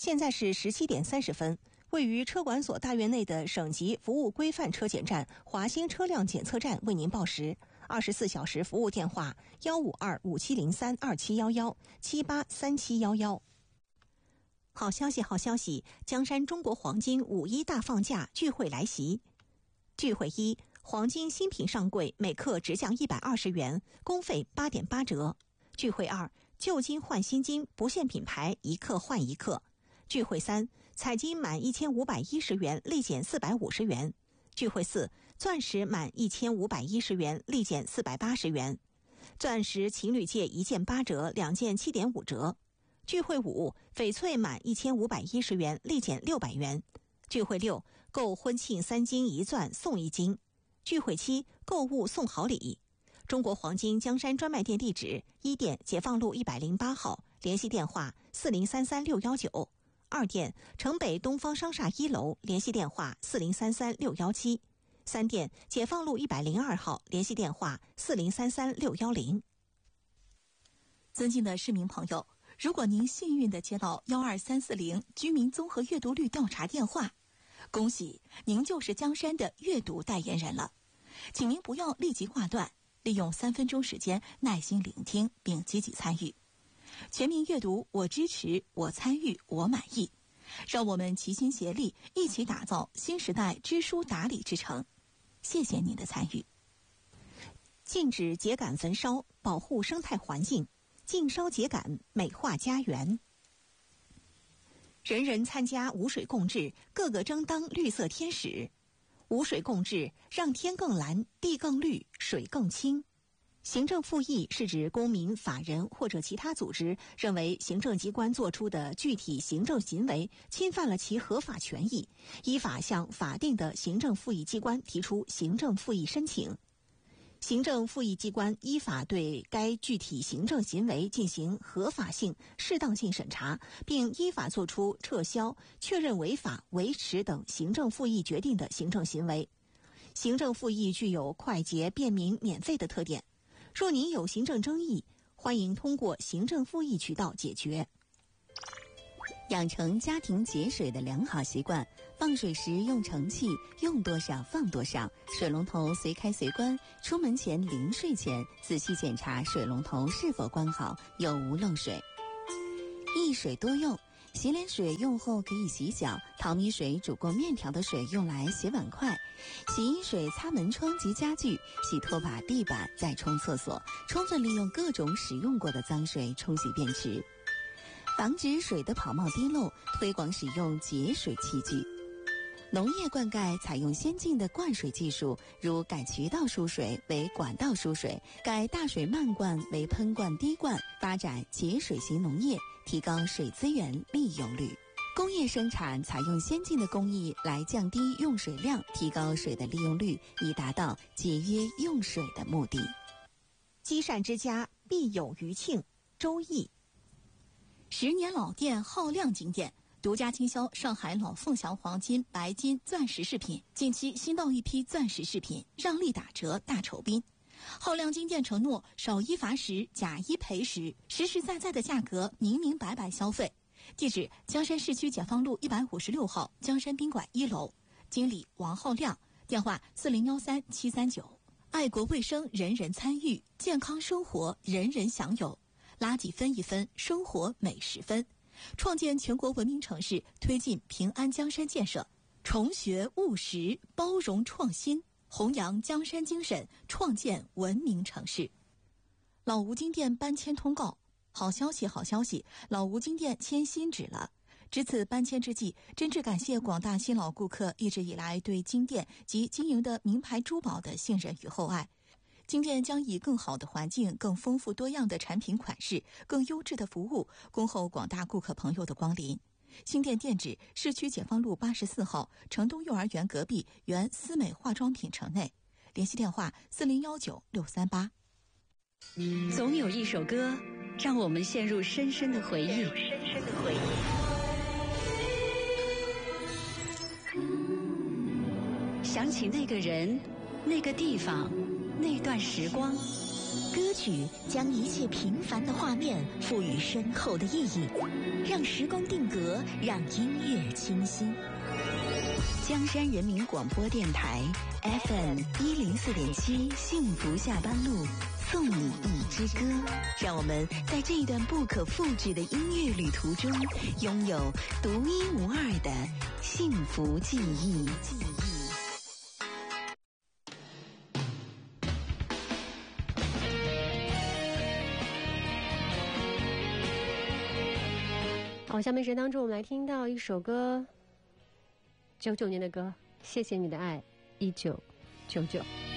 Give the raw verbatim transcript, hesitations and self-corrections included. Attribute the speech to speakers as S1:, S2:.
S1: 现在是十七点三十分。位于车管所大院内的省级服务规范车检站华兴车辆检测站为您报时。二十四小时服务电话：幺五二五七零三二七幺幺七八三七幺幺。好消息，好消息！江山中国黄金五一大放假聚会来袭。聚会一，黄金新品上柜，每克直降一百二十元，工费八点八折。聚会二，旧金换新金，不限品牌，一克换一克。聚会三，彩金满一千五百一十元，立减四百五十元。聚会四，钻石满一千五百一十元，立减四百八十元。钻石情侣戒一件八折，两件七点五折。聚会五，翡翠满一千五百一十元，立减六百元。聚会六，购婚庆三金一钻送一金。聚会七，购物送好礼。中国黄金江山专卖店地址：一店解放路一百零八号，联系电话四零三三六幺九；二店城北东方商厦一楼，联系电话四零三三六幺七；三店解放路一百零二号，联系电话四零三三六幺零。
S2: 尊敬的市民朋友，如果您幸运地接到幺二三四零居民综合阅读率调查电话，恭喜您就是江山的阅读代言人了。请您不要立即挂断，利用三分钟时间耐心聆听并积极参与。全民阅读，我支持，我参与，我满意。让我们齐心协力，一起打造新时代知书达理之城。谢谢您的参与。
S1: 禁止秸秆焚烧，保护生态环境，禁烧秸秆，美化家园。人人参加无水共治，个个争当绿色天使。无水共治，让天更蓝，地更绿，水更清。行政复议是指公民、法人或者其他组织认为行政机关作出的具体行政行为侵犯了其合法权益，依法向法定的行政复议机关提出行政复议申请。行政复议机关依法对该具体行政行为进行合法性、适当性审查，并依法作出撤销、确认违法、维持等行政复议决定的行政行为。行政复议具有快捷、便民、免费的特点。若您有行政争议，欢迎通过行政复议渠道解决。
S3: 养成家庭节水的良好习惯，放水时用盛器，用多少放多少，水龙头随开随关，出门前临睡前仔细检查水龙头是否关好，有无漏水。一水多用，洗脸水用后可以洗脚，淘米水煮过面条的水用来洗碗筷，洗衣水擦门窗及家具，洗拖把、地板，再冲厕所，充分利用各种使用过的脏水冲洗便池。防止水的跑冒滴漏，推广使用节水器具。农业灌溉采用先进的灌水技术，如改渠道输水为管道输水，改大水漫灌为喷灌滴灌，发展节水型农业，提高水资源利用率。工业生产采用先进的工艺来降低用水量，提高水的利用率，以达到节约用水的目的。
S1: 积善之家必有余庆，周易。
S2: 十年老店，浩亮金店独家经销上海老凤祥黄金、白金、钻石饰品，近期新到一批钻石饰品，让利打折大酬宾。浩亮金店承诺少一罚十，假一赔十，实实在在的价格，明明白白消费。地址：江山市区解放路一百五十六号江山宾馆一楼，经理王浩亮，电话四零幺三七三九。爱国卫生，人人参与；健康生活，人人享有。垃圾分一分，生活每十分。创建全国文明城市，推进平安江山建设，重学务实，包容创新，弘扬江山精神，创建文明城市。老吴金店搬迁通告，好消息好消息，老吴金店迁新址了。值此搬迁之际，真挚感谢广大新老顾客一直以来对金店及经营的名牌珠宝的信任与厚爱。金店将以更好的环境、更丰富多样的产品款式、更优质的服务，恭候广大顾客朋友的光临。新店店址：市区解放路八十四号城东幼儿园隔壁原思美化妆品城内，联系电话四零幺九六三八。
S4: 总有一首歌让我们陷入深深的回忆，深深的回忆。想起那个人，那个地方，那段时光，
S2: 歌曲将一切平凡的画面赋予深厚的意义，让时光定格，让音乐清新。
S3: 江山人民广播电台 F M 一零四点七，幸福下班路，送你一支歌，让我们在这一段不可复制的音乐旅途中，拥有独一无二的幸福记忆。
S5: 好，下面时间当中，我们来听到一首歌，九九年的歌，谢谢你的爱，一九九九。